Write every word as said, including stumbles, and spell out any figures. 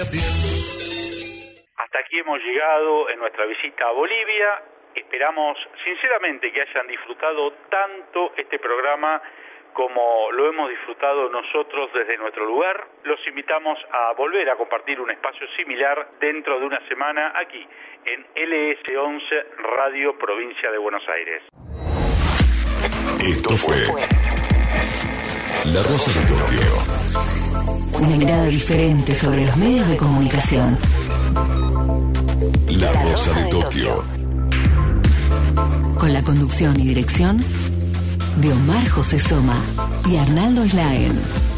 Hasta aquí hemos llegado en nuestra visita a Bolivia. Esperamos sinceramente que hayan disfrutado tanto este programa como lo hemos disfrutado nosotros desde nuestro lugar. Los invitamos a volver a compartir un espacio similar dentro de una semana aquí en L S once Radio Provincia de Buenos Aires. Esto fue La Rosa de Tokio. Una mirada diferente sobre los medios de comunicación. La Rosa de Tokio. Con la conducción y dirección de Omar José Soma y Arnaldo Islaen.